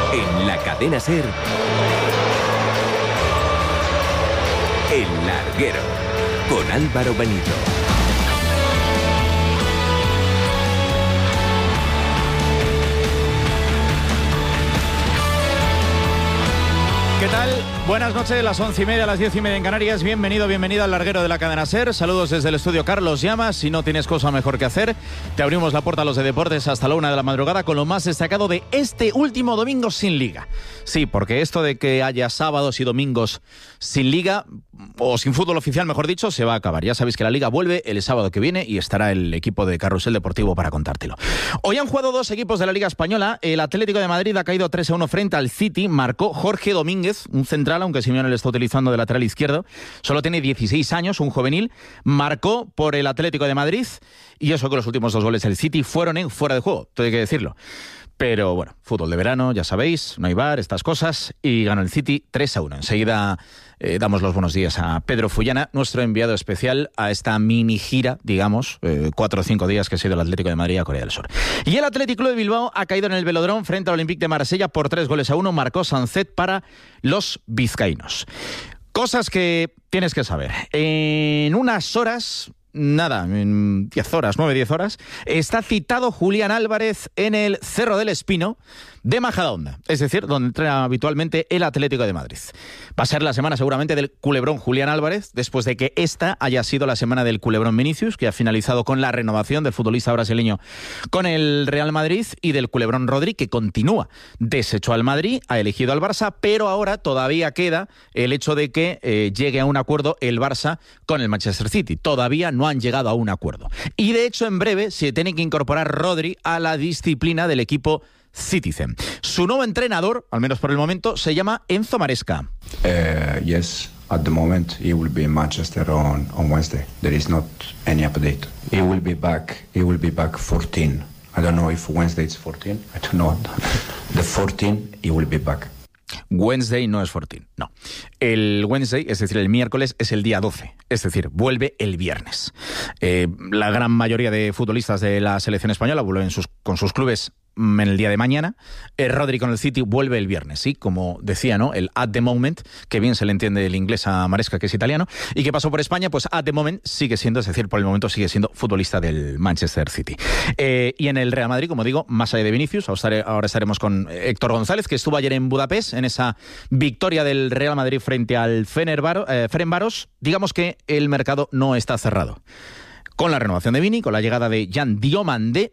En la cadena SER, El Larguero, con Álvaro Benito. ¿Qué tal? Buenas noches, las 11:30, las 10:30 en Canarias. Bienvenido, bienvenida al Larguero de la cadena SER. Saludos desde el estudio Carlos Llamas. Si no tienes cosa mejor que hacer, te abrimos la puerta a los de deportes hasta la 1 de la madrugada con lo más destacado de este último domingo sin liga. Sí, porque esto de que haya sábados y domingos sin liga, o sin fútbol oficial, mejor dicho, se va a acabar. Ya sabéis que la liga vuelve el sábado que viene y estará el equipo de Carrusel Deportivo para contártelo. Hoy han jugado dos equipos de la Liga Española. El Atlético de Madrid ha caído 3-1 frente al City. Marcó Jorge Domínguez, un central, aunque Simeone le está utilizando de lateral izquierdo. Solo tiene 16 años, un juvenil. Marcó por el Atlético de Madrid. Y eso que los últimos dos goles del City fueron en fuera de juego, todo hay que decirlo. Pero bueno, fútbol de verano, ya sabéis, no hay VAR, estas cosas, y ganó el City 3-1. Enseguida damos los buenos días a Pedro Fullana, nuestro enviado especial a esta mini gira, digamos, 4 o 5 días que ha sido el Atlético de Madrid a Corea del Sur. Y el Atlético de Bilbao ha caído en el Velodrome frente al Olympique de Marsella por 3-1, marcó Sancet para los vizcaínos. Cosas que tienes que saber. En unas horas... Nada, en 10 horas, 9-10 horas, está citado Julián Álvarez en el Cerro del Espino de Majadahonda, es decir, donde entrena habitualmente el Atlético de Madrid. Va a ser la semana seguramente del culebrón Julián Álvarez, después de que esta haya sido la semana del culebrón Vinicius, que ha finalizado con la renovación del futbolista brasileño con el Real Madrid, y del culebrón Rodri, que continúa. Desechó al Madrid, ha elegido al Barça, pero ahora todavía queda el hecho de que llegue a un acuerdo el Barça con el Manchester City. Todavía no han llegado a un acuerdo. Y de hecho, en breve se tiene que incorporar Rodri a la disciplina del equipo Citizen. Su nuevo entrenador, al menos por el momento, se llama Enzo Maresca. Yes, at the moment he will be in Manchester on Wednesday. There is not any update. He will be back 14. I don't know if Wednesday is 14. I don't know. The 14 he will be back. Wednesday no es 14, no. El Wednesday, es decir, el miércoles, es el día 12, es decir, vuelve el viernes. La gran mayoría de futbolistas de la selección española vuelven con sus clubes en el día de mañana. Rodri con el City vuelve el viernes, sí, como decía, ¿no? El at the moment, que bien se le entiende el inglés a Maresca, que es italiano, y que pasó por España, pues at the moment sigue siendo, es decir, por el momento sigue siendo futbolista del Manchester City. Y en el Real Madrid, como digo, más allá de Vinicius, ahora estaremos con Héctor González, que estuvo ayer en Budapest, en esa victoria del Real Madrid frente al Ferencváros. Digamos que el mercado no está cerrado. Con la renovación de Vini, con la llegada de Jan Diomande,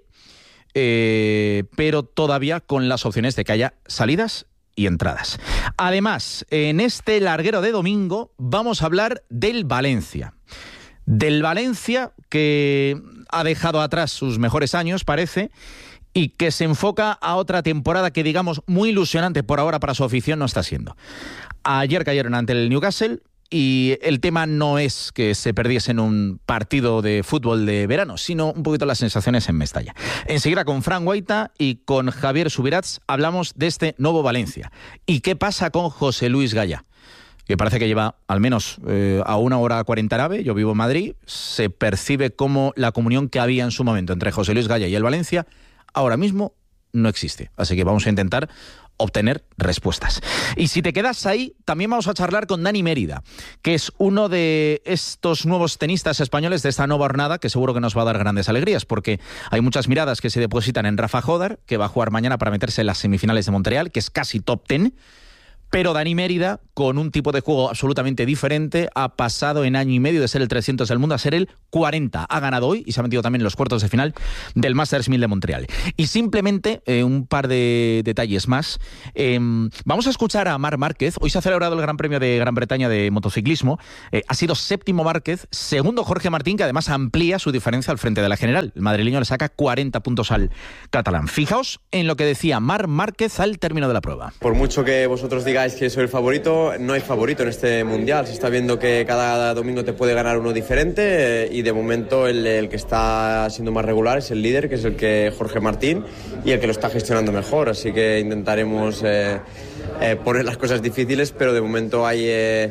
pero todavía con las opciones de que haya salidas y entradas. Además, en este larguero de domingo vamos a hablar del Valencia. Del Valencia que ha dejado atrás sus mejores años, parece, y que se enfoca a otra temporada que, digamos, muy ilusionante por ahora para su afición no está siendo. Ayer cayeron ante el Newcastle. Y el tema no es que se perdiesen un partido de fútbol de verano, sino un poquito las sensaciones en Mestalla. Enseguida con Fran Guaita y con Javier Subirats hablamos de este nuevo Valencia. ¿Y qué pasa con José Luis Gaya? Que parece que lleva al menos a 1:40 nave. Yo vivo en Madrid. Se percibe como la comunión que había en su momento entre José Luis Gaya y el Valencia ahora mismo no existe. Así que vamos a intentar obtener respuestas. Y si te quedas ahí, también vamos a charlar con Dani Mérida, que es uno de estos nuevos tenistas españoles de esta nueva jornada, que seguro que nos va a dar grandes alegrías, porque hay muchas miradas que se depositan en Rafa Jodar, que va a jugar mañana para meterse en las semifinales de Montreal, que es casi top 10. Pero Dani Mérida, con un tipo de juego absolutamente diferente, ha pasado en año y medio de ser el 300 del mundo a ser el 40. Ha ganado hoy y se ha metido también en los cuartos de final del Masters 1000 de Montreal. Y simplemente un par de detalles más. Vamos a escuchar a Marc Márquez. Hoy se ha celebrado el Gran Premio de Gran Bretaña de motociclismo. Ha sido séptimo Márquez, segundo Jorge Martín, que además amplía su diferencia al frente de la general. El madrileño le saca 40 puntos al catalán. Fijaos en lo que decía Marc Márquez al término de la prueba. Por mucho que vosotros digáis que soy el favorito, no hay favorito en este mundial. Se está viendo que cada domingo te puede ganar uno diferente y de momento el que está siendo más regular es el líder, que es el que Jorge Martín, y el que lo está gestionando mejor. Así que intentaremos poner las cosas difíciles, pero de momento hay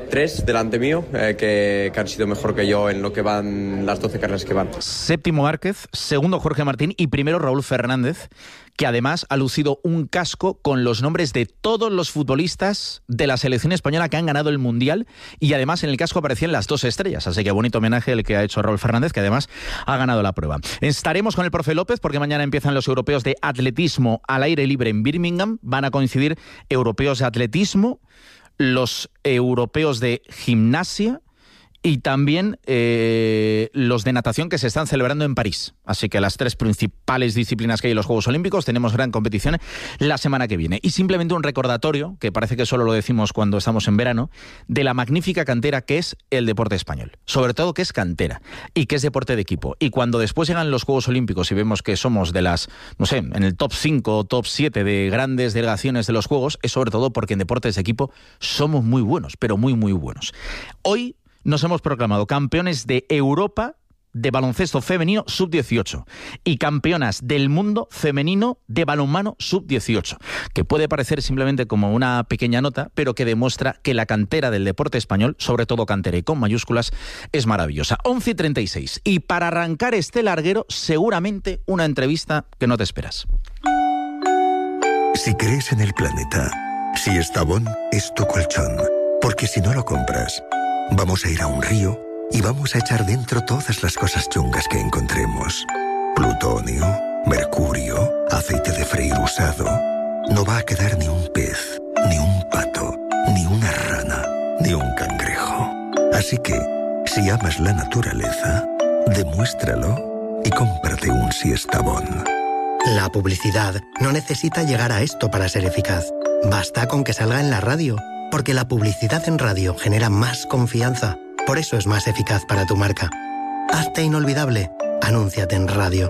3 delante mío que han sido mejor que yo en lo que van las 12 carreras que van. Séptimo Márquez, segundo Jorge Martín y primero Raúl Fernández, que además ha lucido un casco con los nombres de todos los futbolistas de la selección española que han ganado el Mundial, y además en el casco aparecían las 2 estrellas, así que bonito homenaje el que ha hecho Raúl Fernández, que además ha ganado la prueba. Estaremos con el profe López porque mañana empiezan los europeos de atletismo al aire libre en Birmingham. Van a coincidir europeos de atletismo, los europeos de gimnasia y también los de natación que se están celebrando en París. Así que las 3 principales disciplinas que hay en los Juegos Olímpicos, tenemos gran competición la semana que viene. Y simplemente un recordatorio, que parece que solo lo decimos cuando estamos en verano, de la magnífica cantera que es el deporte español. Sobre todo que es cantera y que es deporte de equipo. Y cuando después llegan los Juegos Olímpicos y vemos que somos de las, no sé, en el top 5 o top 7 de grandes delegaciones de los Juegos, es sobre todo porque en deportes de equipo somos muy buenos, pero muy, muy buenos. Hoy nos hemos proclamado campeones de Europa de baloncesto femenino sub-18 y campeonas del mundo femenino de balonmano sub-18, que puede parecer simplemente como una pequeña nota, pero que demuestra que la cantera del deporte español, sobre todo cantera y con mayúsculas, es maravillosa. 11:36. Y para arrancar este larguero, seguramente una entrevista que no te esperas. Si crees en el planeta, si Estavón es tu colchón, porque si no lo compras, vamos a ir a un río y vamos a echar dentro todas las cosas chungas que encontremos. Plutonio, mercurio, aceite de freír usado. No va a quedar ni un pez, ni un pato, ni una rana, ni un cangrejo. Así que, si amas la naturaleza, demuéstralo y cómprate un Siestabón. La publicidad no necesita llegar a esto para ser eficaz. Basta con que salga en la radio, porque la publicidad en radio genera más confianza. Por eso es más eficaz para tu marca. Hazte inolvidable. Anúnciate en radio.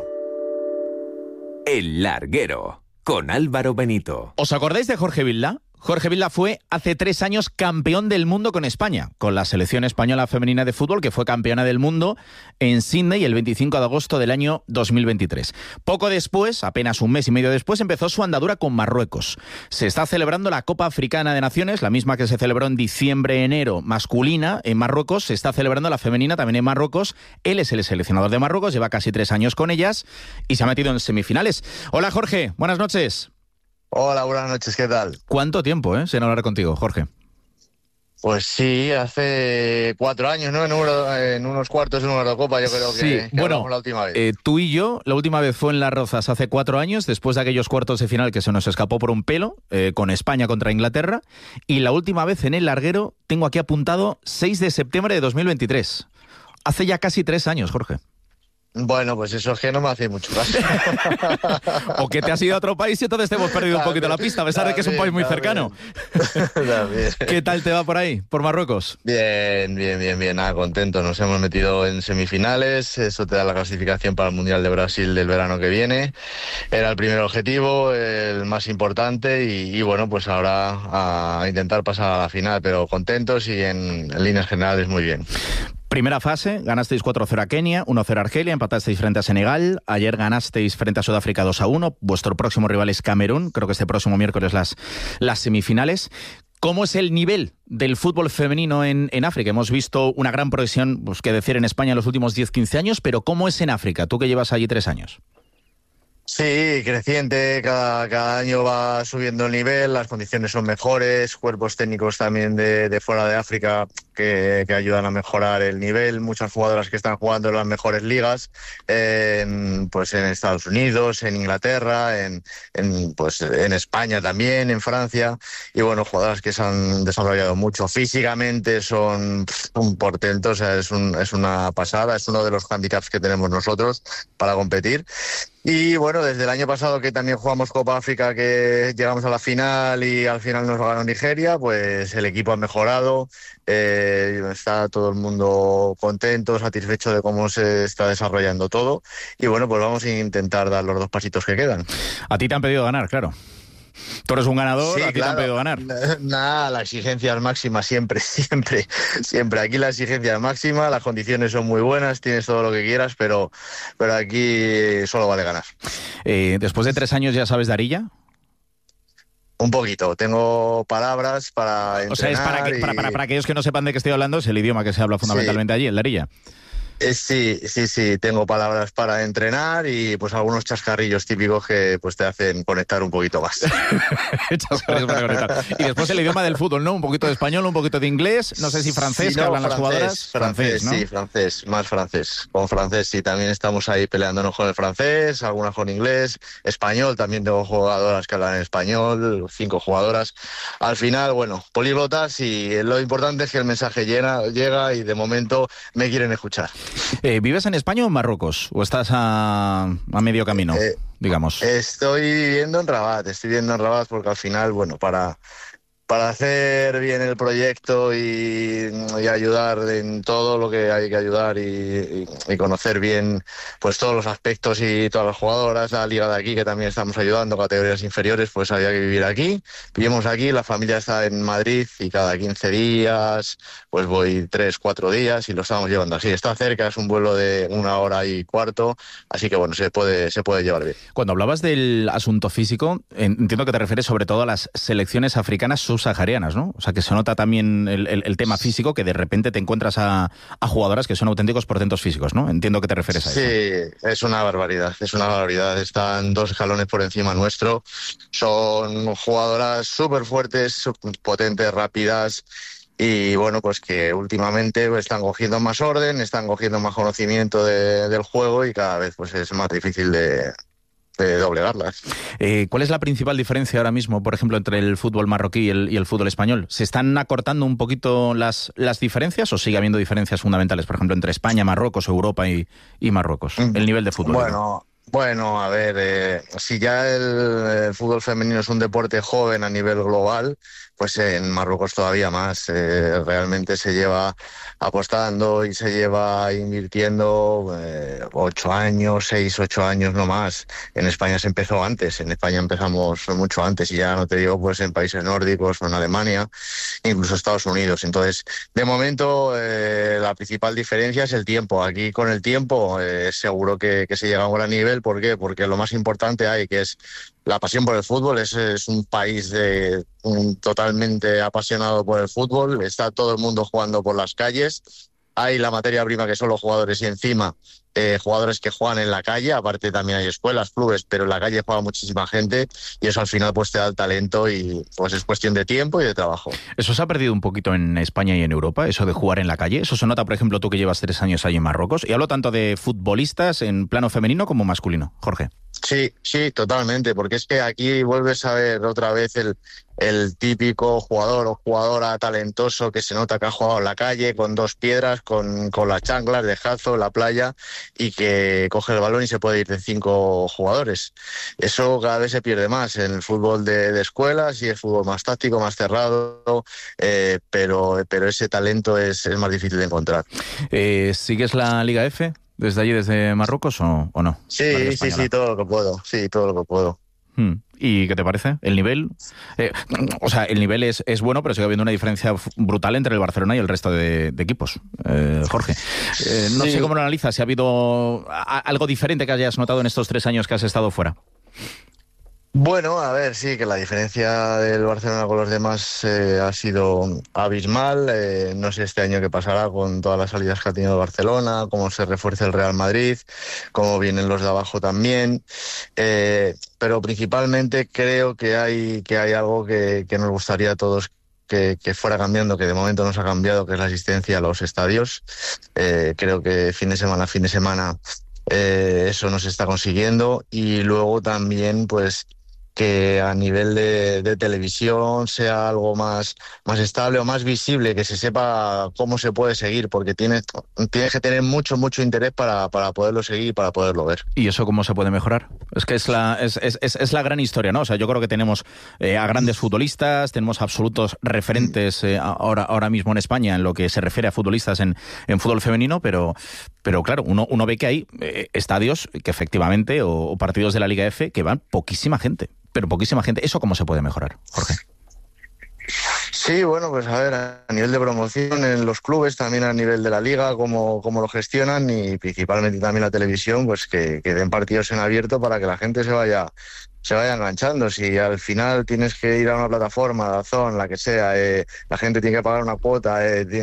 El Larguero, con Álvaro Benito. ¿Os acordáis de Jorge Vilda? Jorge Vilda fue hace 3 años campeón del mundo con España, con la selección española femenina de fútbol, que fue campeona del mundo en Sydney el 25 de agosto del año 2023. Poco después, apenas un mes y medio después, empezó su andadura con Marruecos. Se está celebrando la Copa Africana de Naciones, la misma que se celebró en diciembre-enero masculina en Marruecos. Se está celebrando la femenina también en Marruecos. Él es el seleccionador de Marruecos, lleva casi 3 años con ellas y se ha metido en semifinales. Hola Jorge, buenas noches. Hola, buenas noches, ¿qué tal? ¿Cuánto tiempo, sin hablar contigo, Jorge? Pues sí, hace 4 años, ¿no? En unos cuartos de una Eurocopa, yo creo que hablamos la última vez. Tú y yo, la última vez fue en Las Rozas hace 4 años, después de aquellos cuartos de final que se nos escapó por un pelo, con España contra Inglaterra, y la última vez en el larguero, tengo aquí apuntado 6 de septiembre de 2023. Hace ya casi 3 años, Jorge. Bueno, pues eso es que no me hace mucho caso. O que te has ido a otro país y entonces te hemos perdido un poquito la pista, a pesar de que es un país muy cercano. ¿Qué tal te va por ahí, por Marruecos? Bien, nada, contento. Nos hemos metido en semifinales, eso te da la clasificación para el Mundial de Brasil del verano que viene. Era el primer objetivo, el más importante y bueno, pues ahora a intentar pasar a la final, pero contentos y en líneas generales muy bien. Primera fase, ganasteis 4-0 a Kenia, 1-0 a Argelia, empatasteis frente a Senegal, ayer ganasteis frente a Sudáfrica 2-1, vuestro próximo rival es Camerún, creo que este próximo miércoles las semifinales. ¿Cómo es el nivel del fútbol femenino en África? Hemos visto una gran progresión, pues que decir, en España en los últimos 10-15 años, pero ¿cómo es en África? Tú que llevas allí 3 años. Sí, creciente, cada año va subiendo el nivel, las condiciones son mejores, cuerpos técnicos también de fuera de África que ayudan a mejorar el nivel, muchas jugadoras que están jugando en las mejores ligas, pues en Estados Unidos, en Inglaterra, en España también, en Francia, y bueno, jugadoras que se han desarrollado mucho físicamente, son un portento, o sea, es una pasada, es uno de los handicaps que tenemos nosotros para competir. Y bueno, desde el año pasado que también jugamos Copa África, que llegamos a la final y al final nos ganó Nigeria, pues el equipo ha mejorado, está todo el mundo contento, satisfecho de cómo se está desarrollando todo y bueno, pues vamos a intentar dar los 2 pasitos que quedan. A ti te han pedido ganar, claro. Tú eres un ganador, sí, a ti claro. Te han pedido ganar. Nada, la exigencia es máxima siempre. Aquí la exigencia es máxima, las condiciones son muy buenas, tienes todo lo que quieras, pero aquí solo vale ganar. Después de 3 años, ¿ya sabes de Arilla? Un poquito, tengo palabras para entrenar. O sea, es para aquellos que no sepan de qué estoy hablando, es el idioma que se habla fundamentalmente allí, en Lerilla. Sí, tengo palabras para entrenar y pues algunos chascarrillos típicos que pues te hacen conectar un poquito más. Chascarrillos para conectar. Y después el idioma del fútbol, ¿no? Un poquito de español, un poquito de inglés, no sé si francés, que hablan las jugadoras. Francés, ¿no? Sí, más francés. Con francés sí, también estamos ahí peleándonos con el francés, algunas con inglés, español, también tengo jugadoras que hablan en español, 5 jugadoras. Al final, bueno, políglotas, y lo importante es que el mensaje llega y de momento me quieren escuchar. ¿Vives en España o en Marruecos? ¿O estás a medio camino, digamos? Estoy viviendo en Rabat porque al final, bueno, para hacer bien el proyecto y ayudar en todo lo que hay que ayudar y conocer bien pues todos los aspectos y todas las jugadoras, la liga de aquí que también estamos ayudando, categorías inferiores, pues había que vivir aquí. Vivimos aquí, la familia está en Madrid y cada 15 días pues voy 3-4 días y lo estamos llevando así. Está cerca, es un vuelo de 1 hora y cuarto, así que bueno, se puede llevar bien. Cuando hablabas del asunto físico, entiendo que te refieres sobre todo a las selecciones africanas subsaharianas, ¿no? O sea, que se nota también el tema físico, que de repente te encuentras a jugadoras que son auténticos portentos físicos, ¿no? Entiendo que te refieres a eso. Sí, es una barbaridad. Están 2 escalones por encima nuestro. Son jugadoras súper fuertes, potentes, rápidas. Y bueno, pues que últimamente están cogiendo más orden, están cogiendo más conocimiento del juego y cada vez pues es más difícil de doblegarlas. ¿Cuál es la principal diferencia ahora mismo, por ejemplo, entre el fútbol marroquí y el fútbol español? ¿Se están acortando un poquito las diferencias o sigue habiendo diferencias fundamentales, por ejemplo, entre España, Marruecos, Europa y Marruecos? El nivel de fútbol. Bueno, a ver, si ya el fútbol femenino es un deporte joven a nivel global, pues en Marruecos todavía más. Realmente se lleva apostando y se lleva invirtiendo 8 años, 6-8 años no más. En España se empezó antes, en España empezamos mucho antes y ya no te digo pues en países nórdicos o en Alemania, incluso Estados Unidos. Entonces, de momento la principal diferencia es el tiempo. Aquí con el tiempo seguro que se llega a un gran nivel. ¿Por qué? Porque lo más importante hay, que es la pasión por el fútbol. Es un país totalmente apasionado por el fútbol. Está todo el mundo jugando por las calles. Hay la materia prima que son los jugadores y encima jugadores que juegan en la calle. Aparte también hay escuelas, clubes, pero en la calle juega muchísima gente y eso al final pues te da el talento y pues es cuestión de tiempo y de trabajo. ¿Eso se ha perdido un poquito en España y en Europa, eso de jugar en la calle? ¿Eso se nota, por ejemplo, tú que llevas 3 años ahí en Marruecos? Y hablo tanto de futbolistas en plano femenino como masculino. Jorge. Sí, totalmente, porque es que aquí vuelves a ver otra vez el típico jugador o jugadora talentoso que se nota que ha jugado en la calle con 2 piedras, con las chanclas de Jazo en la playa y que coge el balón y se puede ir de 5 jugadores. Eso cada vez se pierde más en el fútbol de escuelas y el fútbol más táctico, más cerrado, pero ese talento es más difícil de encontrar. ¿Sigues la Liga F desde allí, desde Marruecos o no? Sí, todo lo que puedo. Sí, todo lo que puedo. ¿Y qué te parece? ¿El nivel? O sea, el nivel es bueno, pero sigue habiendo una diferencia brutal entre el Barcelona y el resto de equipos. Jorge, no sé cómo lo analizas, si ha habido algo diferente que hayas notado en estos 3 años que has estado fuera. Bueno, a ver, sí, que la diferencia del Barcelona con los demás ha sido abismal. No sé este año qué pasará con todas las salidas que ha tenido Barcelona, cómo se refuerza el Real Madrid, cómo vienen los de abajo también. Pero principalmente creo que hay algo que nos gustaría a todos que fuera cambiando, que de momento no se ha cambiado, que es la asistencia a los estadios. Creo que fin de semana eso no se está consiguiendo. Y luego también, pues, que a nivel de televisión sea algo más estable o más visible, que se sepa cómo se puede seguir, porque tienes que tener mucho interés para poderlo seguir y para poderlo ver. ¿Y eso cómo se puede mejorar? Es que es la gran historia, ¿no? O sea, yo creo que tenemos a grandes futbolistas, tenemos absolutos referentes ahora mismo en España en lo que se refiere a futbolistas en fútbol femenino, pero claro, uno ve que hay estadios que efectivamente, o partidos de la Liga F, que van poquísima gente. Pero poquísima gente. ¿Eso cómo se puede mejorar, Jorge? Sí, bueno, pues a ver, a nivel de promoción en los clubes, también a nivel de la liga, cómo lo gestionan y principalmente también la televisión, pues que den partidos en abierto para que la gente se vaya enganchando. Si al final tienes que ir a una plataforma, DAZN, la que sea, la gente tiene que pagar una cuota,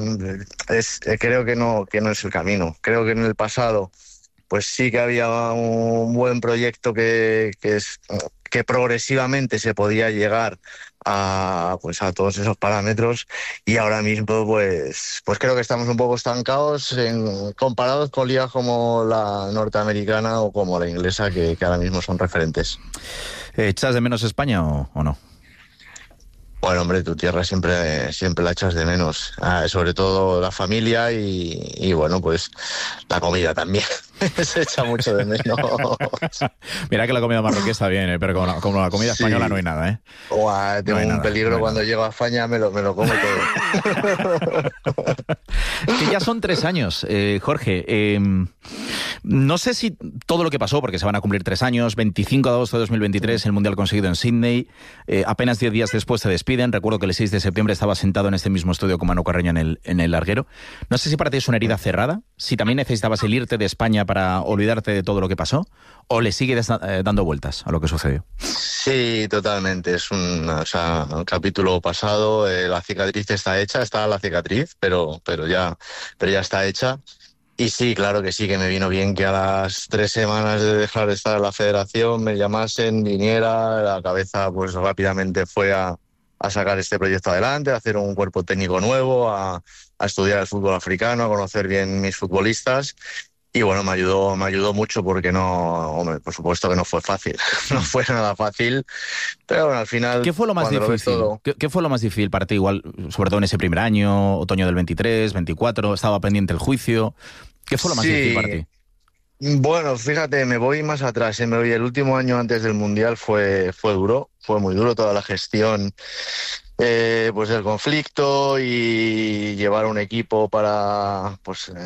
creo que no es el camino. Creo que en el pasado pues sí que había un buen proyecto que progresivamente se podía llegar a todos esos parámetros, y ahora mismo pues creo que estamos un poco estancados comparados con ligas como la norteamericana o como la inglesa, que ahora mismo son referentes. ¿Echas de menos España o no? Bueno, hombre, tu tierra siempre la echas de menos, sobre todo la familia y bueno, pues la comida también. Se echa mucho de menos. Mira que la comida marroquí está bien, pero como la comida española no hay nada, ¿eh? Tengo un peligro cuando llego a España, me lo como todo. Que ya son 3 años, Jorge. No sé si todo lo que pasó, porque se van a cumplir 3 años, 25 de agosto de 2023, el Mundial conseguido en Sydney, apenas 10 días después te despiden. Recuerdo que el 6 de septiembre estaba sentado en este mismo estudio con Manu Carreño en el Larguero. No sé si para ti es una herida cerrada, si también necesitabas el irte de España para olvidarte de todo lo que pasó, o le sigue dando vueltas a lo que sucedió. Sí, totalmente. Es un capítulo pasado. La cicatriz está hecha, está la cicatriz, pero ya está hecha. Y sí, claro que sí, que me vino bien que a las 3 semanas de dejar de estar en la federación me llamasen, viniera. La cabeza pues rápidamente fue a sacar este proyecto adelante, a hacer un cuerpo técnico nuevo, a estudiar el fútbol africano, a conocer bien mis futbolistas. Y bueno, me ayudó mucho porque hombre, por supuesto que no fue fácil, no fue nada fácil, pero bueno, al final... ¿Qué fue lo más difícil? ¿Qué fue lo más difícil para ti? Igual, sobre todo en ese primer año, otoño del 23, 24, estaba pendiente el juicio. ¿Qué fue lo más difícil para ti? Bueno, fíjate, me voy más atrás. El último año antes del Mundial fue duro, fue muy duro toda la gestión, pues del conflicto y llevar un equipo para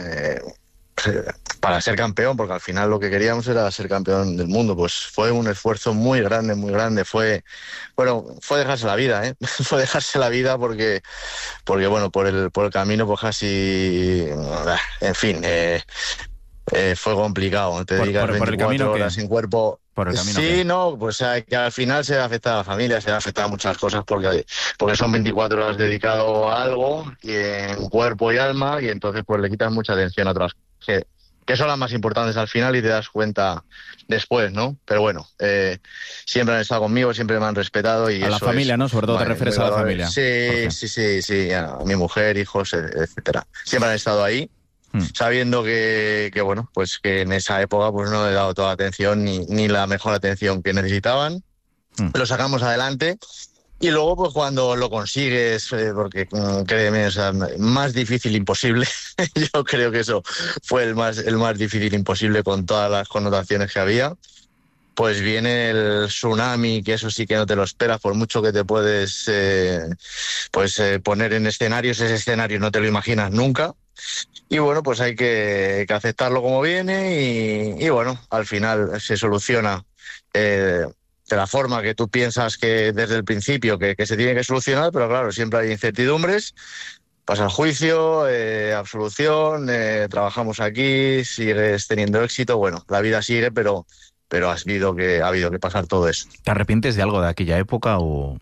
ser campeón, porque al final lo que queríamos era ser campeón del mundo. Pues fue un esfuerzo muy grande, fue dejarse la vida, fue dejarse la vida porque bueno, por el camino pues casi, en fin, fue complicado. Te dedicas 24 horas sin cuerpo. Por el camino, sí, no, pues que al final se afecta a la familia, se afecta a muchas cosas porque son 24 horas dedicado a algo, y en cuerpo y alma, y entonces pues le quitas mucha atención a otras cosas que son las más importantes al final y te das cuenta después, ¿no? Pero bueno, siempre han estado conmigo, siempre me han respetado. Y a la familia, ¿no? Sobre todo te refieres a la familia. Sí, a mi mujer, hijos, etcétera. Siempre han estado ahí, sabiendo que bueno, pues que en esa época pues no he dado toda la atención ni la mejor atención que necesitaban. Lo sacamos adelante. Y luego, pues cuando lo consigues, porque créeme, más difícil imposible. Yo creo que eso fue el más difícil imposible con todas las connotaciones que había. Pues viene el tsunami, que eso sí que no te lo esperas, por mucho que te puedes poner en escenarios, ese escenario no te lo imaginas nunca. Y bueno, pues hay que aceptarlo como viene y bueno, al final se soluciona de la forma que tú piensas que desde el principio que se tiene que solucionar, pero claro, siempre hay incertidumbres. Pasa el juicio, absolución, trabajamos aquí, sigues teniendo éxito. Bueno, la vida sigue, pero ha habido que pasar todo eso. ¿Te arrepientes de algo de aquella época o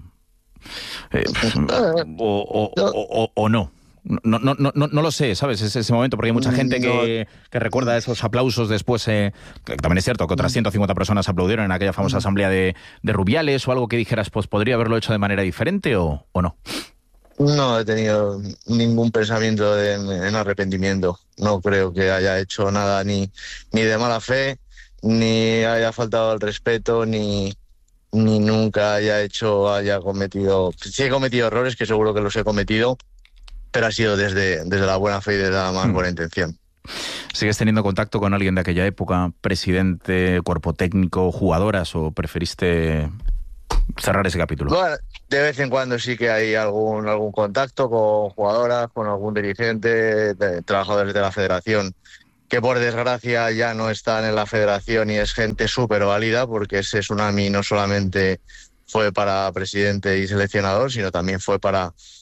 no? No lo sé, ¿sabes? Es ese momento, porque hay mucha gente que recuerda esos aplausos después. Que también es cierto que otras 150 personas aplaudieron en aquella famosa asamblea de Rubiales, o algo que dijeras, pues podría haberlo hecho de manera diferente o no. No he tenido ningún pensamiento en arrepentimiento. No creo que haya hecho nada ni de mala fe, ni haya faltado al respeto, ni nunca haya cometido... Sí he cometido errores, que seguro que los he cometido, pero ha sido desde la buena fe y desde la más buena intención. ¿Sigues teniendo contacto con alguien de aquella época? ¿Presidente, cuerpo técnico, jugadoras, o preferiste cerrar ese capítulo? Bueno, de vez en cuando sí que hay algún contacto con jugadoras, con algún dirigente, trabajadores de la federación, que por desgracia ya no están en la federación y es gente súper válida, porque ese tsunami no solamente fue para presidente y seleccionador, sino también fue para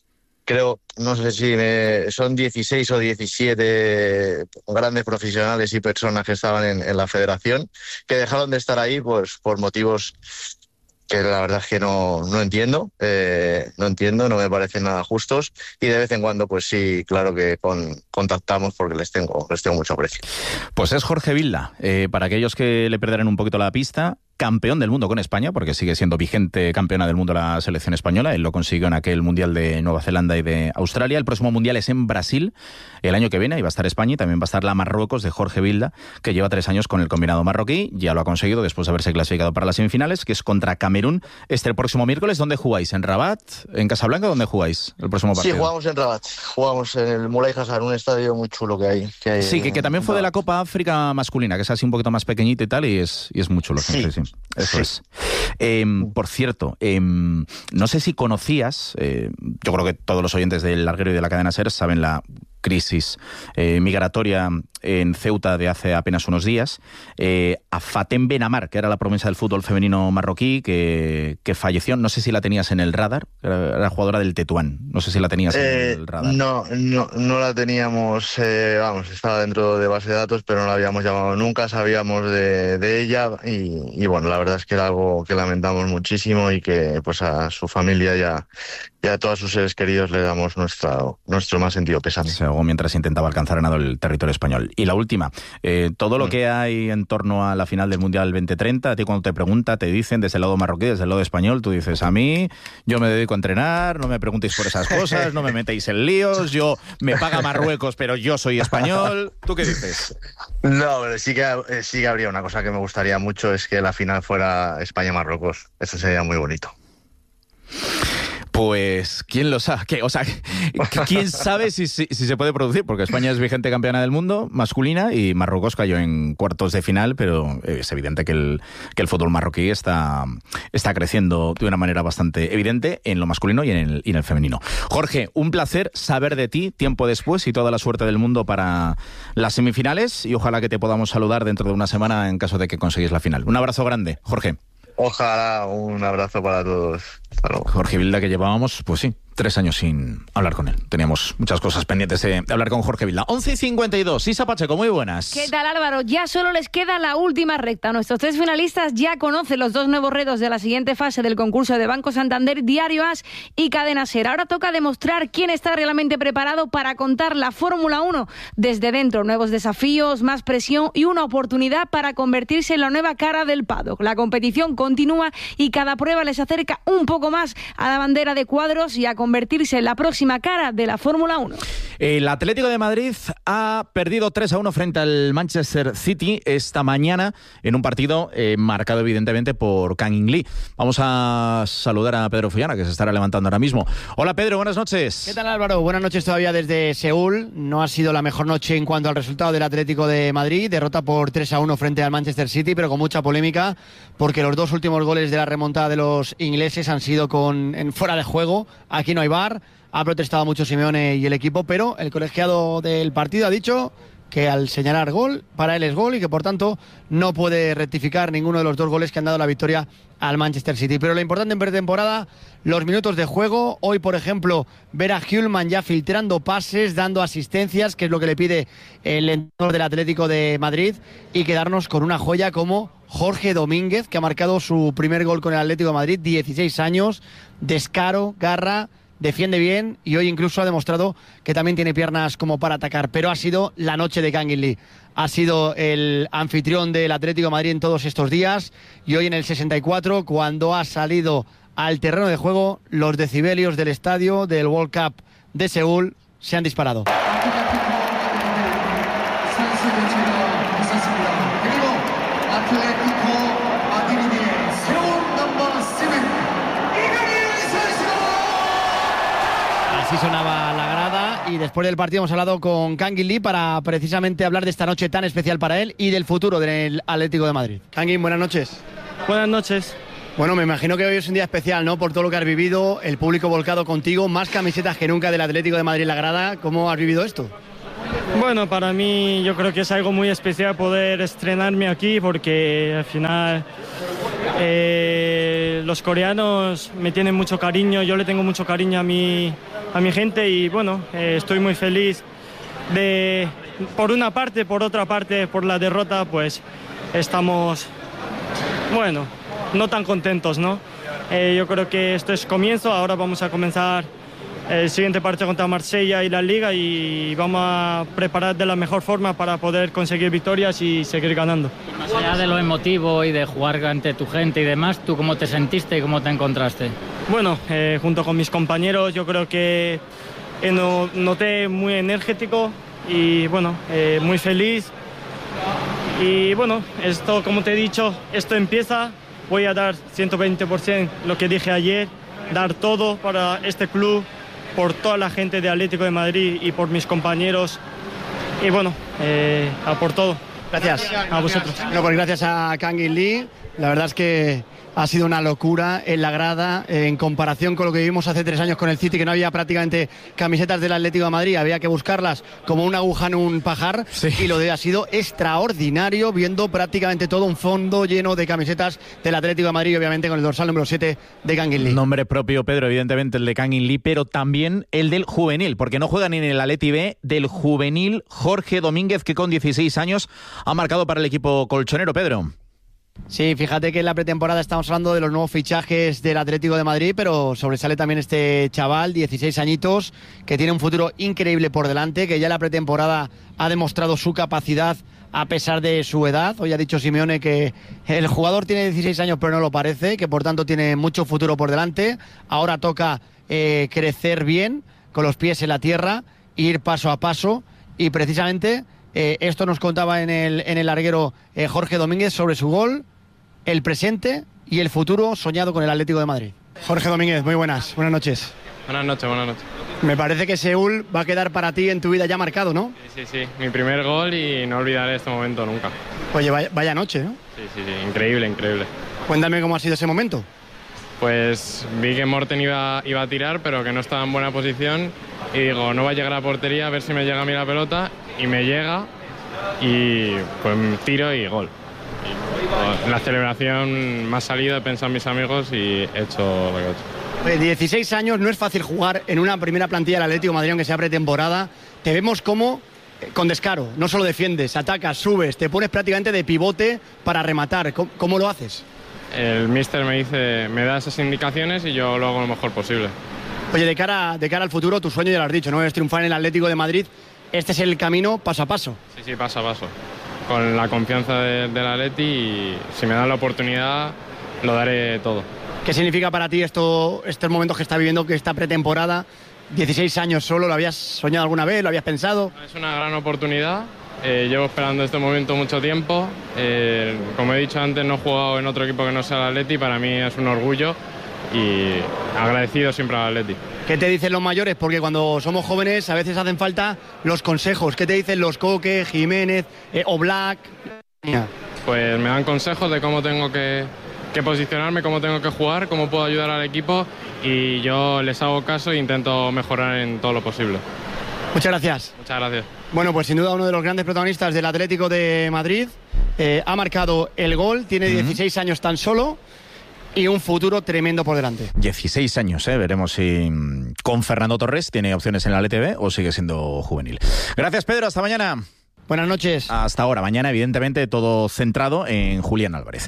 creo, no sé si son 16 o 17 grandes profesionales y personas que estaban en la federación, que dejaron de estar ahí pues por motivos que la verdad es que no entiendo, no me parecen nada justos, y de vez en cuando pues sí, claro que contactamos porque les tengo mucho aprecio. Pues es Jorge Vilda, para aquellos que le perderán un poquito la pista, campeón del mundo con España, porque sigue siendo vigente campeona del mundo la selección española. Él lo consiguió en aquel Mundial de Nueva Zelanda y de Australia. El próximo Mundial es en Brasil el año que viene, y va a estar España, y también va a estar la Marruecos de Jorge Vilda, que lleva 3 años con el combinado marroquí. Ya lo ha conseguido después de haberse clasificado para las semifinales, que es contra Camerún el próximo miércoles. ¿Dónde jugáis? ¿En Rabat? ¿En Casablanca? ¿Dónde jugáis el próximo partido? Sí, jugamos en Rabat. Jugamos en el Moulay Hassan, un estadio muy chulo que hay. Sí, que también fue de la Copa África masculina, que es así un poquito más pequeñito y tal, y es muy chulo. Sí. Eso es. Por cierto, no sé si conocías, yo creo que todos los oyentes del Larguero y de la cadena SER saben la crisis migratoria en Ceuta de hace apenas unos días, a Fatem Benamar, que era la promesa del fútbol femenino marroquí, que falleció. No sé si la tenías en el radar, era jugadora del Tetuán, no sé si la tenías en el radar. No la teníamos, estaba dentro de base de datos, pero no la habíamos llamado nunca, sabíamos de ella, y bueno, la verdad es que era algo que lamentamos muchísimo, y que pues a su familia y a todos sus seres queridos le damos nuestro más sentido pésame. Mientras intentaba alcanzar a nado el territorio español. Y la última, todo lo que hay en torno a la final del Mundial 2030, a ti cuando te pregunta, te dicen desde el lado marroquí, desde el lado español, tú dices, a mí, yo me dedico a entrenar, no me preguntéis por esas cosas, no me metéis en líos, me paga Marruecos, pero yo soy español. ¿Tú qué dices? No, pero sí que habría una cosa que me gustaría mucho, es que la final fuera España-Marruecos. Eso sería muy bonito. Pues, ¿quién lo sabe? ¿Quién sabe si se puede producir? Porque España es vigente campeona del mundo masculina y Marruecos cayó en cuartos de final, pero es evidente que el fútbol marroquí está creciendo de una manera bastante evidente en lo masculino y en el femenino. Jorge, un placer saber de ti tiempo después, y toda la suerte del mundo para las semifinales, y ojalá que te podamos saludar dentro de una semana en caso de que consigáis la final. Un abrazo grande, Jorge. Ojalá, un abrazo para todos. Hasta luego. Jorge Vilda, que llevábamos, pues sí, 3 años sin hablar con él. Teníamos muchas cosas pendientes de hablar con Jorge Vilda. 11:52, Isa Pacheco, muy buenas. ¿Qué tal, Álvaro? Ya solo les queda la última recta. Nuestros 3 finalistas ya conocen los 2 nuevos retos de la siguiente fase del concurso de Banco Santander, Diario As y Cadena SER. Ahora toca demostrar quién está realmente preparado para contar la Fórmula 1 desde dentro. Nuevos desafíos, más presión y una oportunidad para convertirse en la nueva cara del paddock. La competición continúa y cada prueba les acerca un poco más a la bandera de cuadros y a convertirse en la próxima cara de la Fórmula 1. El Atlético de Madrid ha perdido 3-1 frente al Manchester City esta mañana en un partido marcado evidentemente por Kang In Lee. Vamos a saludar a Pedro Follana, que se estará levantando ahora mismo. Hola Pedro, buenas noches. ¿Qué tal, Álvaro? Buenas noches todavía desde Seúl. No ha sido la mejor noche en cuanto al resultado del Atlético de Madrid. Derrota por 3-1 frente al Manchester City, pero con mucha polémica, porque los 2 últimos goles de la remontada de los ingleses han sido en fuera de juego. Aquí no hay VAR. Ha protestado mucho Simeone y el equipo, pero el colegiado del partido ha dicho que al señalar gol, para él es gol, y que por tanto no puede rectificar ninguno de los 2 goles que han dado la victoria al Manchester City. Pero lo importante en pretemporada, los minutos de juego. Hoy, por ejemplo, ver a Hjulman ya filtrando pases, dando asistencias, que es lo que le pide el entrenador del Atlético de Madrid, y quedarnos con una joya como Jorge Domínguez, que ha marcado su primer gol con el Atlético de Madrid, 16 años, descaro, garra, defiende bien, y hoy incluso ha demostrado que también tiene piernas como para atacar. Pero ha sido la noche de Kang In Lee. Ha sido el anfitrión del Atlético de Madrid en todos estos días, y hoy en el 64, cuando ha salido al terreno de juego, los decibelios del estadio del World Cup de Seúl se han disparado. Así sonaba la grada, y después del partido hemos hablado con Kang In Lee para precisamente hablar de esta noche tan especial para él y del futuro del Atlético de Madrid. Kang In, buenas noches. Buenas noches. Bueno, me imagino que hoy es un día especial, ¿no? Por todo lo que has vivido, el público volcado contigo, más camisetas que nunca del Atlético de Madrid en la grada. ¿Cómo has vivido esto? Bueno, para mí yo creo que es algo muy especial poder estrenarme aquí, porque al final los coreanos me tienen mucho cariño, yo le tengo mucho cariño a mi gente y bueno, estoy muy feliz por una parte, por otra parte, por la derrota, pues estamos, bueno, no tan contentos, ¿no? Yo creo que esto es comienzo, ahora vamos a comenzar el siguiente partido contra Marsella y la Liga y vamos a preparar de la mejor forma para poder conseguir victorias y seguir ganando. Más allá de lo emotivo y de jugar ante tu gente y demás, ¿tú cómo te sentiste y cómo te encontraste? Bueno, junto con mis compañeros yo creo que noté muy energético y bueno, muy feliz. Y bueno, esto, como te he dicho, esto empieza, voy a dar 120% lo que dije ayer, dar todo para este club, por toda la gente de Atlético de Madrid y por mis compañeros. Y bueno, a por todo. Gracias. A vosotros. No, pues gracias a Kang-in Lee. La verdad es que ha sido una locura en la grada en comparación con lo que vivimos hace 3 años con el City, que no había prácticamente camisetas del Atlético de Madrid, había que buscarlas como una aguja en un pajar, sí. Y lo de ha sido extraordinario, viendo prácticamente todo un fondo lleno de camisetas del Atlético de Madrid, y obviamente con el dorsal número 7 de Kang-in Lee. Nombre propio, Pedro, evidentemente el de Kang-in Lee, pero también el del juvenil, porque no juega ni en el Atleti B, del juvenil Jorge Domínguez, que con 16 años ha marcado para el equipo colchonero, Pedro. Sí, fíjate que en la pretemporada estamos hablando de los nuevos fichajes del Atlético de Madrid, pero sobresale también este chaval, 16 añitos, que tiene un futuro increíble por delante, que ya en la pretemporada ha demostrado su capacidad a pesar de su edad. Hoy ha dicho Simeone que el jugador tiene 16 años pero no lo parece, que por tanto tiene mucho futuro por delante. Ahora toca crecer bien, con los pies en la tierra, ir paso a paso, y precisamente... esto nos contaba en el larguero Jorge Domínguez sobre su gol, el presente y el futuro soñado con el Atlético de Madrid. Jorge Domínguez, muy buenas noches. Buenas noches. Me parece que Seúl va a quedar para ti en tu vida ya marcado, ¿no? Sí, mi primer gol y no olvidaré este momento nunca. Oye, vaya noche, ¿no? Sí, increíble. Cuéntame cómo ha sido ese momento. Pues vi que Morten iba a tirar, pero que no estaba en buena posición, y digo, no va a llegar a la portería, a ver si me llega a mí la pelota, y me llega, y pues tiro y gol. Y en la celebración me ha salido, he pensado en mis amigos y he hecho lo que he hecho. 16 años, no es fácil jugar en una primera plantilla del Atlético de Madrid, aunque sea pretemporada. Te vemos como, con descaro, no solo defiendes, atacas, subes, te pones prácticamente de pivote para rematar. ¿Cómo lo haces? El míster me da esas indicaciones y yo lo hago lo mejor posible. Oye, de cara al futuro, tu sueño ya lo has dicho, ¿no? Es triunfar en el Atlético de Madrid. Este es el camino paso a paso. Sí, paso a paso. Con la confianza del Atleti, y si me dan la oportunidad, lo daré todo. ¿Qué significa para ti estos momentos que está viviendo, que esta pretemporada? 16 años solo, ¿lo habías soñado alguna vez? ¿Lo habías pensado? Es una gran oportunidad. Llevo esperando este momento mucho tiempo. Como he dicho antes, no he jugado en otro equipo que no sea el Atleti. Para mí es un orgullo y agradecido siempre al Atleti. ¿Qué te dicen los mayores? Porque cuando somos jóvenes a veces hacen falta los consejos. ¿Qué te dicen los Coque, Jiménez, Oblak? Pues me dan consejos de cómo tengo que posicionarme, cómo tengo que jugar, cómo puedo ayudar al equipo, y yo les hago caso e intento mejorar en todo lo posible. Muchas gracias. Muchas gracias. Bueno, pues sin duda uno de los grandes protagonistas del Atlético de Madrid. Ha marcado el gol, tiene 16 años tan solo y un futuro tremendo por delante. 16 años, veremos si con Fernando Torres tiene opciones en la LTV o sigue siendo juvenil. Gracias, Pedro, hasta mañana. Buenas noches. Hasta ahora. Mañana, evidentemente, todo centrado en Julián Álvarez.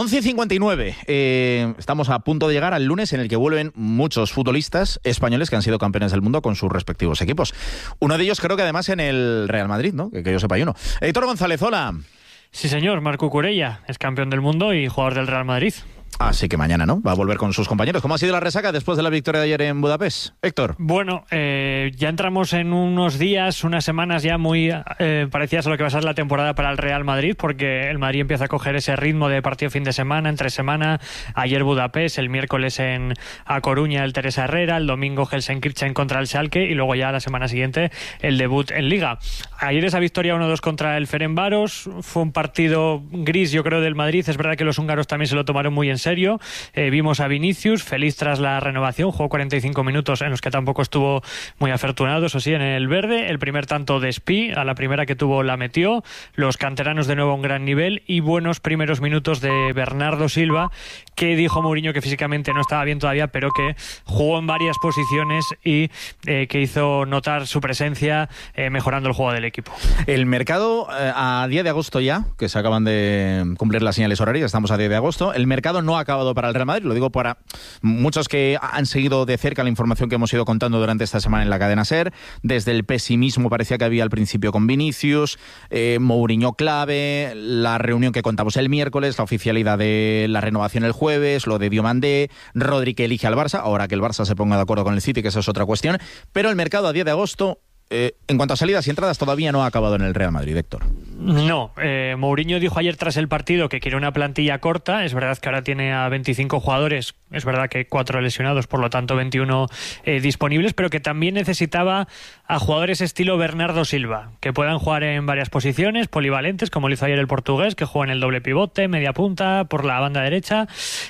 11:59. Estamos a punto de llegar al lunes en el que vuelven muchos futbolistas españoles que han sido campeones del mundo con sus respectivos equipos. Uno de ellos creo que además en el Real Madrid, ¿no? Que yo sepa hay uno. Héctor González, hola. Sí, señor. Marco Cucurella es campeón del mundo y jugador del Real Madrid. Así que mañana, ¿no? Va a volver con sus compañeros. ¿Cómo ha sido la resaca después de la victoria de ayer en Budapest? Héctor. Bueno, ya entramos en unos días, unas semanas ya muy parecidas a lo que va a ser la temporada para el Real Madrid, porque el Madrid empieza a coger ese ritmo de partido fin de semana, entre semana. Ayer Budapest, el miércoles a Coruña el Teresa Herrera, el domingo Gelsenkirchen contra el Schalke y luego ya la semana siguiente el debut en Liga. Ayer esa victoria 1-2 contra el Ferencváros fue un partido gris, yo creo, del Madrid. Es verdad que los húngaros también se lo tomaron muy en serio. Vimos a Vinicius, feliz tras la renovación, jugó 45 minutos en los que tampoco estuvo muy afortunado, eso sí, en el verde. El primer tanto de Spi, a la primera que tuvo la metió. Los canteranos de nuevo a un gran nivel y buenos primeros minutos de Bernardo Silva, que dijo Mourinho que físicamente no estaba bien todavía, pero que jugó en varias posiciones y que hizo notar su presencia mejorando el juego del equipo. El mercado a día de agosto ya, que se acaban de cumplir las señales horarias, estamos a día de agosto, el mercado no ha acabado para el Real Madrid, lo digo para muchos que han seguido de cerca la información que hemos ido contando durante esta semana en la cadena SER. Desde el pesimismo parecía que había al principio con Vinicius, Mourinho clave, la reunión que contamos el miércoles, la oficialidad de la renovación el jueves, lo de Diomandé, Rodri que elige al Barça, ahora que el Barça se ponga de acuerdo con el City, que esa es otra cuestión, pero el mercado a día de agosto, en cuanto a salidas y entradas, todavía no ha acabado en el Real Madrid, Héctor. No, Mourinho dijo ayer tras el partido que quiere una plantilla corta. Es verdad que ahora tiene a 25 jugadores, es verdad que 4 lesionados, por lo tanto 21 disponibles, pero que también necesitaba a jugadores estilo Bernardo Silva, que puedan jugar en varias posiciones, polivalentes, como lo hizo ayer el portugués, que juega en el doble pivote, media punta, por la banda derecha.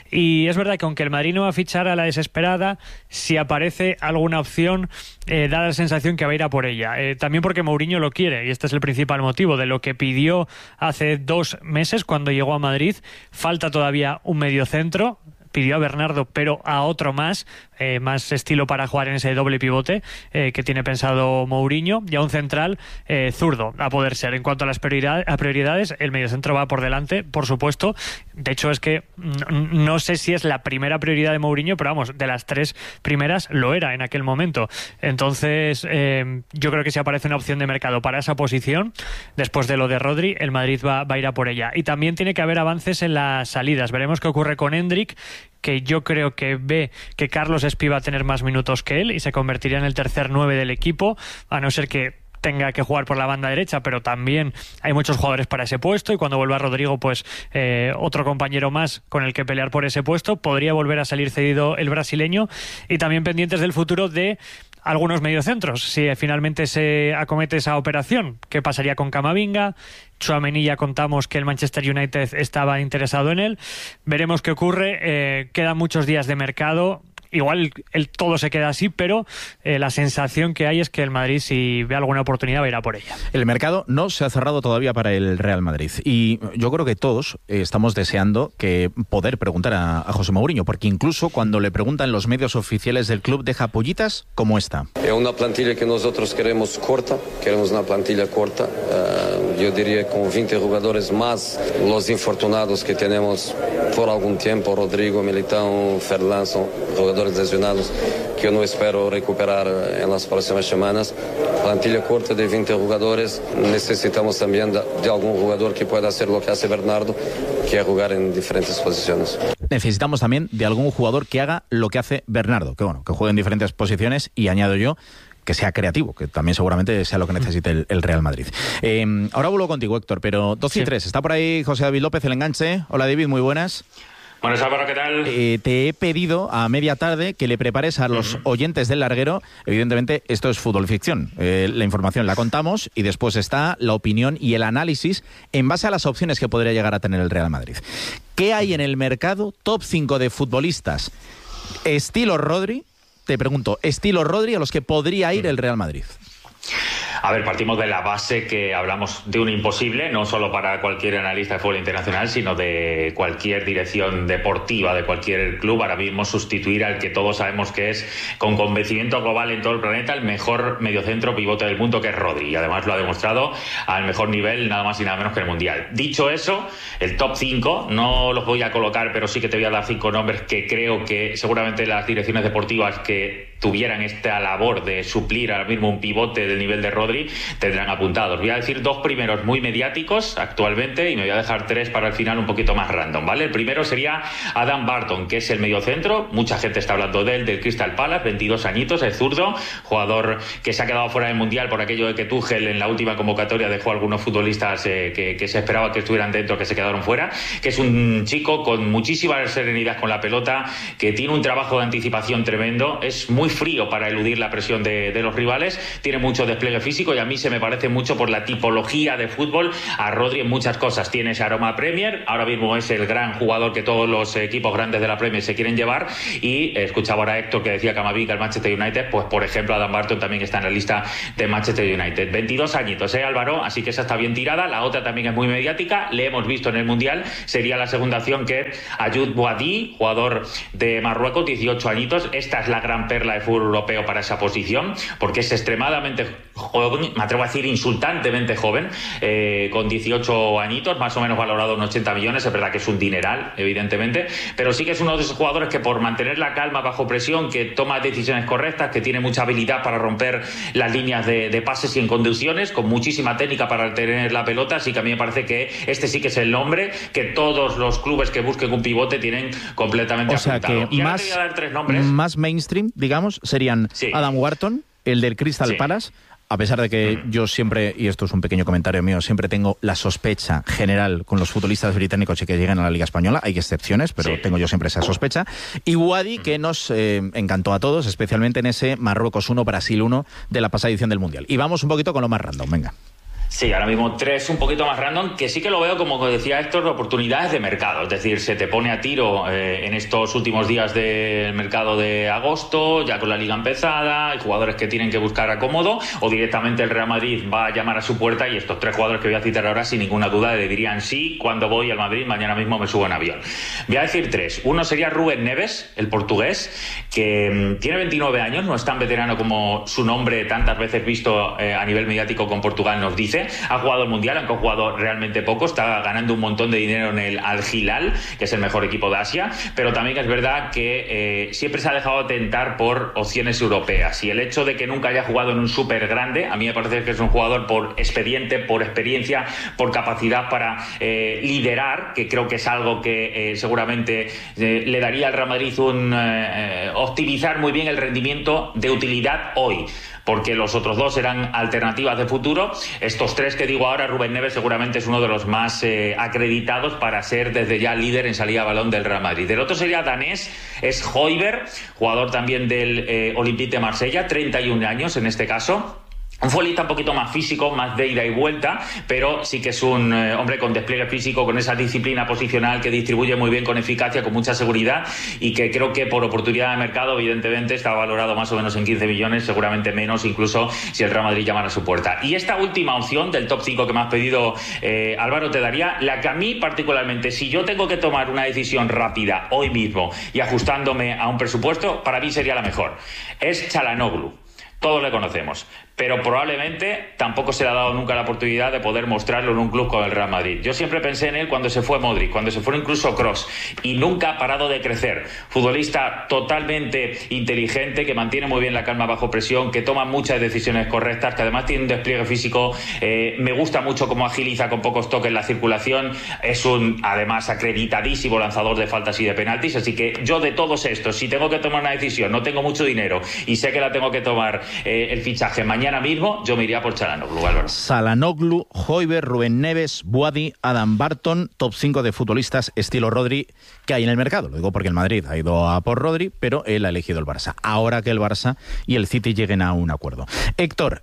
Y es verdad que aunque el Madrid no va a fichar a la desesperada, si aparece alguna opción, da la sensación que va a ir a por ella. También porque Mourinho lo quiere, y este es el principal motivo de lo que pidió hace 2 meses cuando llegó a Madrid. Falta todavía un mediocentro. Pidió a Bernardo, pero a otro más estilo para jugar en ese doble pivote que tiene pensado Mourinho, y a un central zurdo, a poder ser. En cuanto a las prioridades, el mediocentro va por delante, por supuesto. De hecho, es que no sé si es la primera prioridad de Mourinho, pero vamos, de las 3 primeras lo era en aquel momento. Entonces, yo creo que si aparece una opción de mercado para esa posición, después de lo de Rodri, el Madrid va a ir a por ella. Y también tiene que haber avances en las salidas. Veremos qué ocurre con Endrick, que yo creo que ve que Carlos Spi va a tener más minutos que él y se convertiría en el tercer 9 del equipo, a no ser que tenga que jugar por la banda derecha, pero también hay muchos jugadores para ese puesto, y cuando vuelva Rodrigo, pues otro compañero más con el que pelear por ese puesto. Podría volver a salir cedido el brasileño, y también pendientes del futuro de algunos mediocentros, si finalmente se acomete esa operación. ¿Qué pasaría con Camavinga? Tchouaméni, ya contamos que el Manchester United estaba interesado en él. Veremos qué ocurre. Quedan muchos días de mercado. Igual todo se queda así, pero la sensación que hay es que el Madrid, si ve alguna oportunidad, va a ir a por ella. El mercado no se ha cerrado todavía para el Real Madrid, y yo creo que todos estamos deseando poder preguntar a José Mourinho, porque incluso cuando le preguntan los medios oficiales del club, deja pollitas como esta. Es una plantilla que nosotros queremos corta, queremos una plantilla corta, yo diría con 20 jugadores más los infortunados que tenemos por algún tiempo, Rodrigo, Militão, Ferland, son jugadores lesionados que yo no espero recuperar en las próximas semanas. Plantilla corta de 20 jugadores. Necesitamos también de algún jugador que pueda hacer lo que hace Bernardo, que es jugar en diferentes posiciones. Necesitamos también de algún jugador que haga lo que hace Bernardo, que juegue en diferentes posiciones, y añado yo, que sea creativo, que también seguramente sea lo que necesite el Real Madrid. Ahora vuelvo contigo, Héctor, pero 12 y 3. Está por ahí José David López, el enganche. Hola, David, muy buenas. Buenas, Álvaro, ¿qué tal? Te he pedido a media tarde que le prepares a los oyentes del Larguero. Evidentemente, esto es fútbol ficción. La información la contamos y después está la opinión y el análisis en base a las opciones que podría llegar a tener el Real Madrid. ¿Qué hay en el mercado? Top 5 de futbolistas estilo Rodri. Te pregunto, estilo Rodri, a los que podría ir el Real Madrid. A ver, partimos de la base que hablamos de un imposible, no solo para cualquier analista de fútbol internacional, sino de cualquier dirección deportiva de cualquier club. Ahora mismo sustituir al que todos sabemos que es, con convencimiento global en todo el planeta, el mejor mediocentro pivote del mundo, que es Rodri. Y además lo ha demostrado al mejor nivel, nada más y nada menos que el Mundial. Dicho eso, el top 5, no los voy a colocar, pero sí que te voy a dar 5 nombres que creo que seguramente las direcciones deportivas que tuvieran esta labor de suplir ahora mismo un pivote del nivel de Rodri tendrán apuntados. Voy a decir 2 primeros muy mediáticos actualmente y me voy a dejar 3 para el final un poquito más random, ¿vale? El primero sería Adam Barton, que es el mediocentro. Mucha gente está hablando de él, del Crystal Palace, 22 añitos, el zurdo, jugador que se ha quedado fuera del Mundial por aquello de que Tuchel en la última convocatoria dejó a algunos futbolistas que se esperaba que estuvieran dentro, que se quedaron fuera, que es un chico con muchísima serenidad con la pelota, que tiene un trabajo de anticipación tremendo, es muy muy frío para eludir la presión de los rivales, tiene mucho despliegue físico y a mí se me parece mucho por la tipología de fútbol a Rodri en muchas cosas. Tiene ese aroma Premier, ahora mismo es el gran jugador que todos los equipos grandes de la Premier se quieren llevar, y escuchaba ahora a Héctor que decía Camavinga, el Manchester United, pues por ejemplo Adam Barton también está en la lista de Manchester United. 22 añitos, Álvaro, así que esa está bien tirada. La otra también es muy mediática, le hemos visto en el Mundial, sería la segunda opción, que es Ayoub Boadi, jugador de Marruecos, 18 añitos. Esta es la gran perla de fútbol europeo para esa posición, porque es extremadamente joven, me atrevo a decir insultantemente joven, con 18 añitos, más o menos valorado en 80 millones, es verdad que es un dineral, evidentemente, pero sí que es uno de esos jugadores que por mantener la calma bajo presión, que toma decisiones correctas, que tiene mucha habilidad para romper las líneas de pases y en conducciones, con muchísima técnica para tener la pelota, así que a mí me parece que este sí que es el nombre que todos los clubes que busquen un pivote tienen completamente apuntado. Que más mainstream, digamos, serían Adam Wharton, el del Crystal Palace, a pesar de que yo siempre, y esto es un pequeño comentario mío, siempre tengo la sospecha general con los futbolistas británicos y que lleguen a la Liga Española, hay excepciones, pero tengo yo siempre esa sospecha, y Boadi, que nos encantó a todos, especialmente en ese Marruecos 1, Brasil 1 de la pasada edición del Mundial. Y vamos un poquito con lo más random, venga. Sí, ahora mismo 3 un poquito más random, que sí que lo veo, como decía Héctor, oportunidades de mercado. Es decir, se te pone a tiro en estos últimos días del mercado de agosto, ya con la Liga empezada, hay jugadores que tienen que buscar acomodo, o directamente el Real Madrid va a llamar a su puerta y estos 3 jugadores que voy a citar ahora, sin ninguna duda, le dirían sí, cuando voy al Madrid, mañana mismo me subo en avión. Voy a decir 3. Uno sería Rúben Neves, el portugués, que tiene 29 años, no es tan veterano como su nombre tantas veces visto a nivel mediático con Portugal nos dice. Ha jugado el Mundial, aunque ha jugado realmente poco, está ganando un montón de dinero en el Al Hilal, que es el mejor equipo de Asia, pero también es verdad que siempre se ha dejado tentar por opciones europeas, y el hecho de que nunca haya jugado en un súper grande, a mí me parece que es un jugador por expediente, por experiencia, por capacidad para liderar, que creo que es algo que seguramente le daría al Real Madrid optimizar muy bien el rendimiento de utilidad hoy, porque los otros 2 eran alternativas de futuro. Estos 3 que digo ahora, Rúben Neves seguramente es uno de los más acreditados para ser desde ya líder en salida a balón del Real Madrid. El otro sería danés, es Højbjerg, jugador también del Olympique de Marsella, 31 años en este caso. Un futbolista un poquito más físico, más de ida y vuelta, pero sí que es un hombre con despliegue físico, con esa disciplina posicional, que distribuye muy bien con eficacia, con mucha seguridad, y que creo que por oportunidad de mercado, evidentemente, está valorado más o menos en 15 millones, seguramente menos incluso si el Real Madrid llamara a su puerta. Y esta última opción del top 5 que me has pedido, Álvaro, te daría la que a mí particularmente, si yo tengo que tomar una decisión rápida hoy mismo y ajustándome a un presupuesto, para mí sería la mejor. Es Çalhanoğlu. Todos le conocemos, pero probablemente tampoco se le ha dado nunca la oportunidad de poder mostrarlo en un club como el Real Madrid. Yo siempre pensé en él cuando se fue Modric, cuando se fue incluso Kroos, y nunca ha parado de crecer. Futbolista totalmente inteligente, que mantiene muy bien la calma bajo presión, que toma muchas decisiones correctas, que además tiene un despliegue físico. Me gusta mucho cómo agiliza con pocos toques la circulación. Es un, además, acreditadísimo lanzador de faltas y de penaltis. Así que yo, de todos estos, si tengo que tomar una decisión, no tengo mucho dinero y sé que la tengo que tomar el fichaje mañana mismo, yo me iría por Çalhanoğlu, Álvaro. Çalhanoğlu, Højbjerg, Rubén Neves, Boadi, Adam Barton, top 5 de futbolistas estilo Rodri que hay en el mercado. Lo digo porque el Madrid ha ido a por Rodri, pero él ha elegido el Barça. Ahora que el Barça y el City lleguen a un acuerdo. Héctor,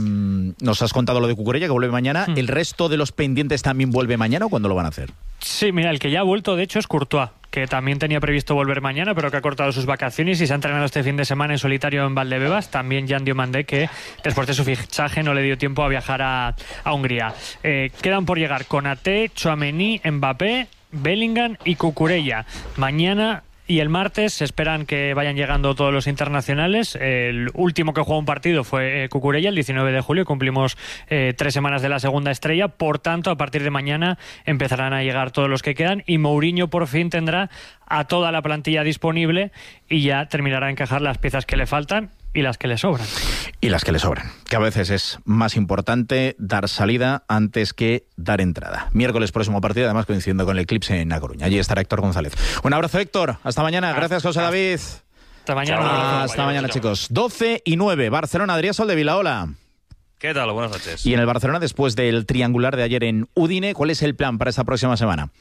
nos has contado lo de Cucurella, que vuelve mañana. ¿El resto de los pendientes también vuelve mañana o cuándo lo van a hacer? Sí, mira, el que ya ha vuelto, de hecho, es Courtois, que también tenía previsto volver mañana, pero que ha cortado sus vacaciones y se ha entrenado este fin de semana en solitario en Valdebebas. También Jan Diomandé, que después de su fichaje no le dio tiempo a viajar a Hungría. Quedan por llegar Konaté, Tchouaméni, Mbappé, Bellingham y Cucurella. Mañana y el martes se esperan que vayan llegando todos los internacionales. El último que jugó un partido fue Cucurella, el 19 de julio. Cumplimos 3 semanas de la segunda estrella. Por tanto, a partir de mañana empezarán a llegar todos los que quedan y Mourinho por fin tendrá a toda la plantilla disponible y ya terminará de encajar las piezas que le faltan y las que le sobran. Y las que le sobran, que a veces es más importante dar salida antes que dar entrada. Miércoles próximo partido, además coincidiendo con el eclipse en A Coruña. Allí estará Héctor González. Un abrazo, Héctor. Hasta mañana. Gracias, José David. Hasta mañana. Hasta mañana, chicos. 12:09. Barcelona, Adrià Soldevila, hola. ¿Qué tal? Buenas noches. Y en el Barcelona, después del triangular de ayer en Udine, ¿cuál es el plan para esta próxima semana?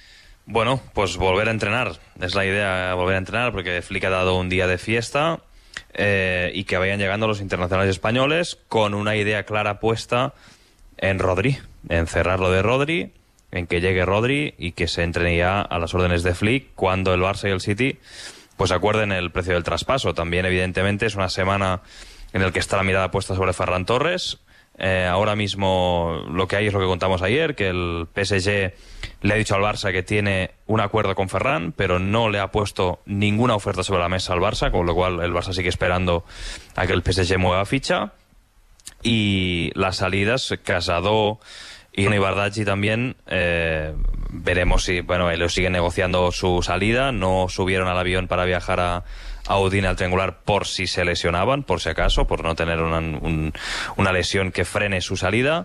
Bueno, pues volver a entrenar. Es la idea, volver a entrenar, porque Flick ha dado un día de fiesta. y que vayan llegando los internacionales españoles con una idea clara puesta en Rodri, en cerrar lo de Rodri, en que llegue Rodri y que se entrene ya a las órdenes de Flick cuando el Barça y el City pues acuerden el precio del traspaso. También, evidentemente, es una semana en la que está la mirada puesta sobre Ferran Torres. Ahora mismo lo que hay es lo que contamos ayer, que el PSG le ha dicho al Barça que tiene un acuerdo con Ferran, pero no le ha puesto ninguna oferta sobre la mesa al Barça, con lo cual el Barça sigue esperando a que el PSG mueva ficha. Y las salidas, Casado y Bardghji también, veremos si, bueno, ellos siguen negociando su salida, no subieron al avión para viajar a Udine al triangular por si se lesionaban, por si acaso, por no tener una lesión que frene su salida,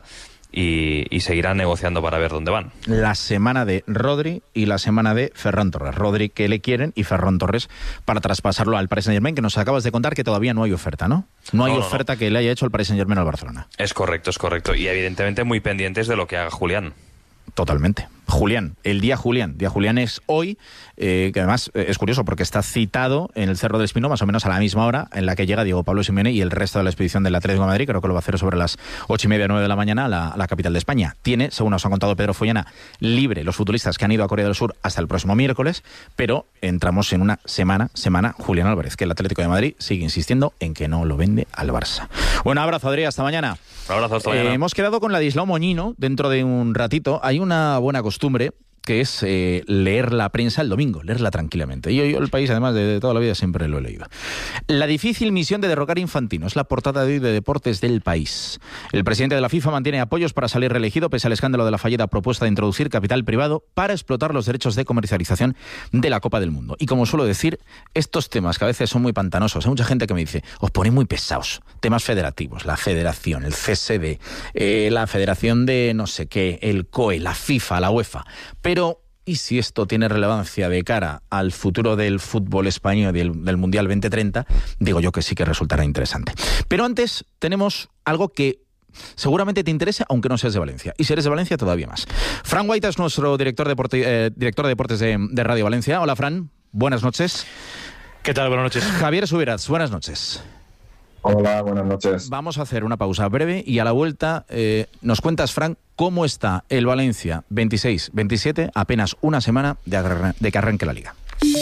y seguirán negociando para ver dónde van. La semana de Rodri y la semana de Ferran Torres. Rodri que le quieren y Ferran Torres para traspasarlo al Paris Saint-Germain, que nos acabas de contar que todavía no hay oferta, ¿no? No hay oferta que le haya hecho el Paris Saint-Germain al Barcelona. Es correcto. Y evidentemente muy pendientes de lo que haga Julián. Totalmente. Julián, el día Julián. Día Julián es hoy, que además es curioso porque está citado en el Cerro del Espino más o menos a la misma hora en la que llega Diego Pablo Simeone y el resto de la expedición del Atlético de Madrid. Creo que lo va a hacer sobre las 8:30 o 9 de la mañana a la capital de España. Tiene, según nos ha contado Pedro Follana, libre los futbolistas que han ido a Corea del Sur hasta el próximo miércoles, pero entramos en una semana Julián Álvarez, que el Atlético de Madrid sigue insistiendo en que no lo vende al Barça. Un abrazo, Adrián, hasta mañana. Un abrazo, hasta mañana. Hemos quedado con Ladislao Moñino dentro de un ratito. Hay una buena costumbre que es leer la prensa el domingo, leerla tranquilamente. Y yo El País, además de toda la vida, siempre lo he leído. La difícil misión de derrocar a Infantino es la portada de hoy de Deportes del País. El presidente de la FIFA mantiene apoyos para salir reelegido pese al escándalo de la fallida propuesta de introducir capital privado para explotar los derechos de comercialización de la Copa del Mundo. Y como suelo decir, estos temas que a veces son muy pantanosos, hay mucha gente que me dice, os ponéis muy pesados. Temas federativos, la federación, el CSD, la federación de no sé qué, el COE, la FIFA, la UEFA. Pero, ¿y si esto tiene relevancia de cara al futuro del fútbol español y del Mundial 2030? Digo yo que sí que resultará interesante. Pero antes tenemos algo que seguramente te interesa, aunque no seas de Valencia. Y si eres de Valencia, todavía más. Fran Guaita es nuestro director de deportes de Radio Valencia. Hola, Fran. Buenas noches. ¿Qué tal? Buenas noches. Javier Subirats, buenas noches. Hola, buenas noches. Vamos a hacer una pausa breve y a la vuelta nos cuentas, Fran, cómo está el Valencia 26-27, apenas una semana de que arranque la Liga.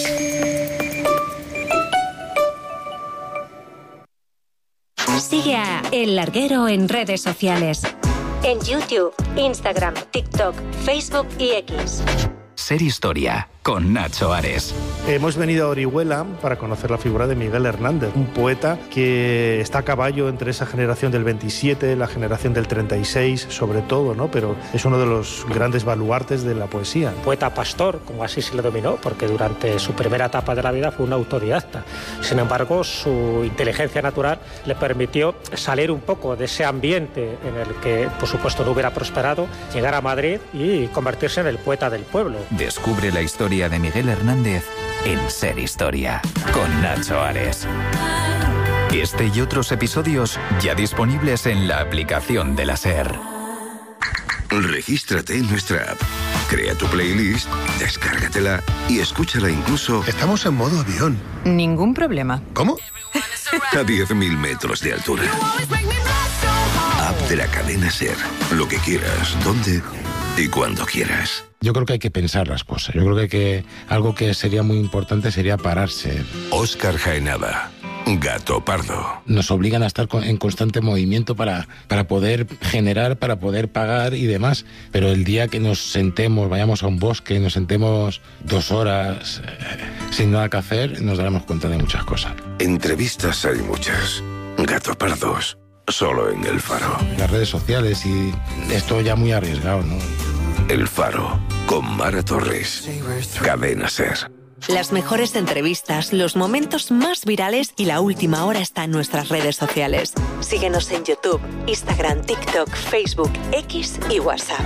Sigue a El Larguero en redes sociales. En YouTube, Instagram, TikTok, Facebook y X. Ser Historia, con Nacho Ares. Hemos venido a Orihuela para conocer la figura de Miguel Hernández, un poeta que está a caballo entre esa generación del 27, la generación del 36, sobre todo, ¿no? Pero es uno de los grandes baluartes de la poesía. Poeta pastor, como así se le dominó, porque durante su primera etapa de la vida fue un autodidacta. Sin embargo, su inteligencia natural le permitió salir un poco de ese ambiente en el que, por supuesto, no hubiera prosperado, llegar a Madrid y convertirse en el poeta del pueblo. Descubre la historia de Miguel Hernández en Ser Historia, con Nacho Ares. Este y otros episodios ya disponibles en la aplicación de la SER. Regístrate en nuestra app, crea tu playlist, descárgatela y escúchala incluso... Estamos en modo avión. Ningún problema. ¿Cómo? A 10.000 metros de altura. App de la cadena SER. Lo que quieras, donde y cuando quieras. Yo creo que hay que pensar las cosas. Yo creo que algo que sería muy importante sería pararse. Óscar Jaenada, Gato Pardo. Nos obligan a estar en constante movimiento para poder generar, para poder pagar y demás. Pero el día que nos sentemos, vayamos a un bosque, nos sentemos 2 horas sin nada que hacer, nos daremos cuenta de muchas cosas. Entrevistas hay muchas. Gato Pardos, solo en El Faro. Las redes sociales y esto ya muy arriesgado, ¿no? El Faro, con Mara Torres. Cadena SER. Las mejores entrevistas, los momentos más virales y la última hora está en nuestras redes sociales. Síguenos en YouTube, Instagram, TikTok, Facebook, X y WhatsApp.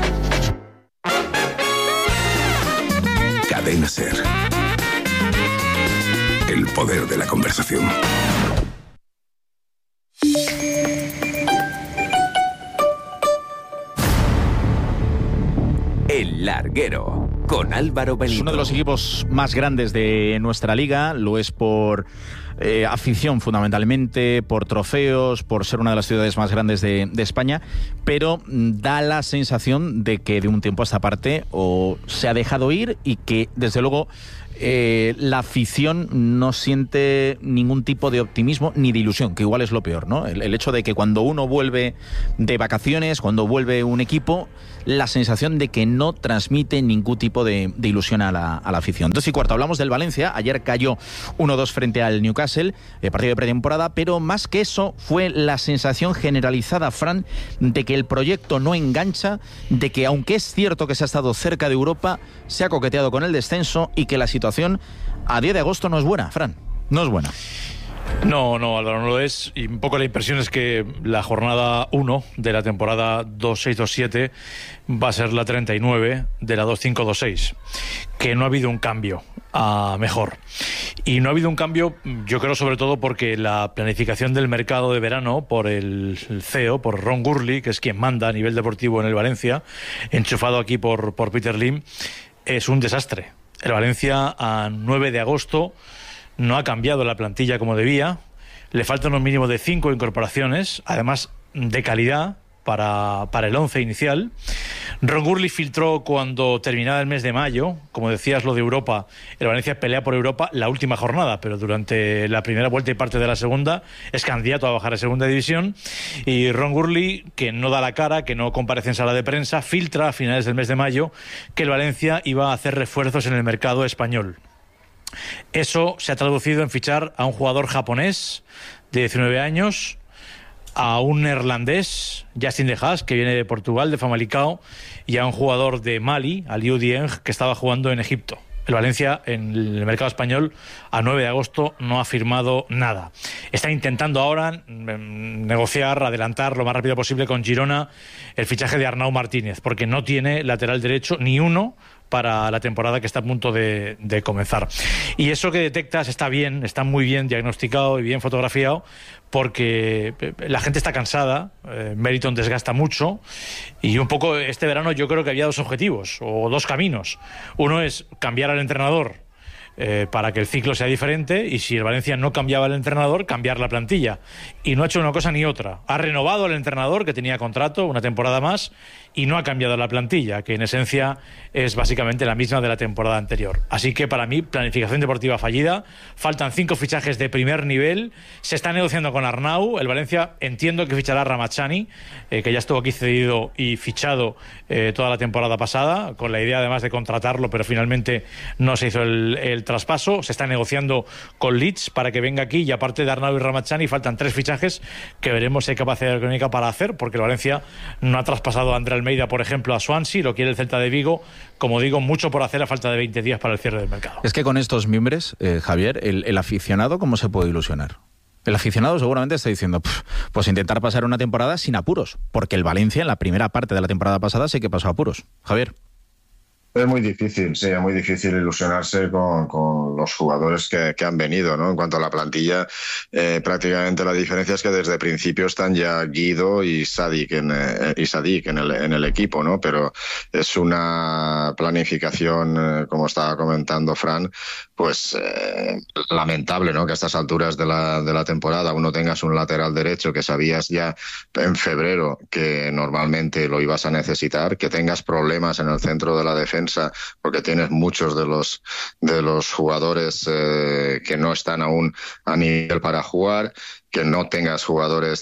Cadena SER. El poder de la conversación. El Larguero, con Álvaro Benito. Es uno de los equipos más grandes de nuestra liga, lo es por afición fundamentalmente, por trofeos, por ser una de las ciudades más grandes de España, pero da la sensación de que de un tiempo a esta parte o se ha dejado ir y que desde luego la afición no siente ningún tipo de optimismo ni de ilusión, que igual es lo peor, ¿no? El hecho de que cuando uno vuelve de vacaciones, cuando vuelve un equipo, la sensación de que no transmite ningún tipo de ilusión a la afición. 2:15, hablamos del Valencia. Ayer cayó 1-2 frente al Newcastle, partido de pretemporada, pero más que eso fue la sensación generalizada, Fran, de que el proyecto no engancha, de que aunque es cierto que se ha estado cerca de Europa, se ha coqueteado con el descenso y que la situación a 10 de agosto no es buena, Fran, no es buena. No, Álvaro, no lo es. Y un poco la impresión es que la jornada 1 de la temporada 2-6-2-7 va a ser la 39 de la 2-5-2-6. Que no ha habido un cambio a mejor. Y no ha habido un cambio, yo creo, sobre todo porque la planificación del mercado de verano por el CEO, por Ron Gurley, que es quien manda a nivel deportivo en el Valencia, enchufado aquí por Peter Lim, es un desastre. El Valencia a 9 de agosto no ha cambiado la plantilla como debía, le faltan un mínimo de 5 incorporaciones, además de calidad para el 11 inicial. Ron Gurley filtró cuando terminaba el mes de mayo, como decías lo de Europa, el Valencia pelea por Europa la última jornada, pero durante la primera vuelta y parte de la segunda es candidato a bajar a segunda división, y Ron Gurley, que no da la cara, que no comparece en sala de prensa, filtra a finales del mes de mayo que el Valencia iba a hacer refuerzos en el mercado español. Eso se ha traducido en fichar a un jugador japonés de 19 años, a un neerlandés, Justin De Haas, que viene de Portugal, de Famalicão, y a un jugador de Mali, Aliou Dieng, que estaba jugando en Egipto. El Valencia, en el mercado español, a 9 de agosto no ha firmado nada. Está intentando ahora negociar, adelantar lo más rápido posible con Girona el fichaje de Arnau Martínez, porque no tiene lateral derecho ni uno para la temporada que está a punto de comenzar. Y eso que detectas está bien, está muy bien diagnosticado y bien fotografiado, porque la gente está cansada, Meriton desgasta mucho, y un poco este verano yo creo que había dos objetivos, o dos caminos. Uno es cambiar al entrenador para que el ciclo sea diferente, y si el Valencia no cambiaba el entrenador, cambiar la plantilla. Y no ha hecho una cosa ni otra. Ha renovado al entrenador, que tenía contrato, una temporada más, y no ha cambiado la plantilla, que en esencia es básicamente la misma de la temporada anterior. Así que para mí, planificación deportiva fallida. Faltan 5 fichajes de primer nivel. Se está negociando con Arnau. El Valencia entiendo que fichará a Ramachani, que ya estuvo aquí cedido y fichado toda la temporada pasada, con la idea además de contratarlo, pero finalmente no se hizo el traspaso. Se está negociando con Leeds para que venga aquí, y aparte de Arnau y Ramachani faltan 3 fichajes que veremos si hay capacidad económica para hacer, porque el Valencia no ha traspasado a André Almeida, por ejemplo, a Swansea, lo quiere el Celta de Vigo. Como digo, mucho por hacer a falta de 20 días para el cierre del mercado. Es que con estos miembros, Javier, el aficionado, ¿cómo se puede ilusionar? El aficionado seguramente está diciendo, pues intentar pasar una temporada sin apuros, porque el Valencia en la primera parte de la temporada pasada sí que pasó apuros. Javier. Es muy difícil, sí, es muy difícil ilusionarse con los jugadores que han venido, ¿no? En cuanto a la plantilla, prácticamente la diferencia es que desde el principio están ya Guido y Sadik en el equipo, ¿no? Pero es una planificación, como estaba comentando Fran, pues lamentable, ¿no? Que a estas alturas de la temporada uno tengas un lateral derecho que sabías ya en febrero que normalmente lo ibas a necesitar, que tengas problemas en el centro de la defensa porque tienes muchos de los jugadores que no están aún a nivel para jugar, que no tengas jugadores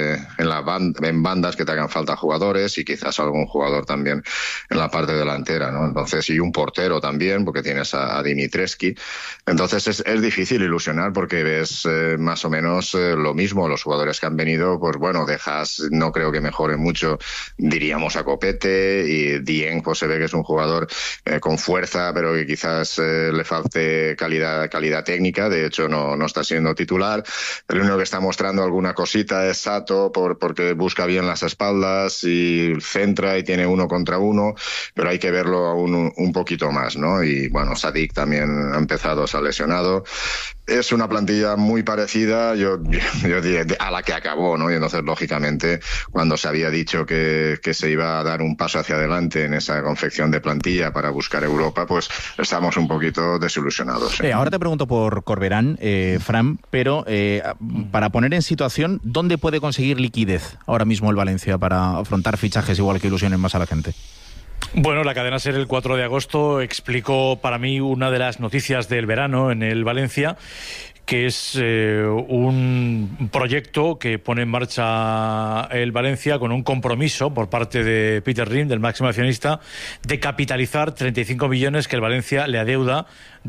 en bandas, que te hagan falta jugadores, y quizás algún jugador también en la parte delantera, ¿no? Entonces, y un portero también, porque tienes a Dimitrescu. Entonces es difícil ilusionar, porque ves más o menos lo mismo. Los jugadores que han venido, pues bueno, dejas, no creo que mejore mucho, diríamos a Copete, y Dieng pues se ve que es un jugador con fuerza, pero que quizás le falte calidad técnica. De hecho no está siendo titular. El único que está mostrando alguna cosita es Sato porque busca bien las espaldas y centra y tiene 1 contra 1, pero hay que verlo aún un poquito más, ¿no? Y bueno, Sadik también ha empezado, se ha lesionado. Es una plantilla muy parecida, yo diría, a la que acabó, ¿no? Y entonces, lógicamente, cuando se había dicho que se iba a dar un paso hacia adelante en esa confección de plantilla para buscar Europa, pues estamos un poquito desilusionados. Ahora te pregunto por Corberán, Fran, pero para poner en situación, ¿dónde puede conseguir liquidez ahora mismo el Valencia para afrontar fichajes igual que ilusionen más a la gente? Bueno, la cadena SER el 4 de agosto explicó para mí una de las noticias del verano en el Valencia, que es un proyecto que pone en marcha el Valencia con un compromiso por parte de Peter Lim, del máximo accionista, de capitalizar 35 millones que el Valencia le adeuda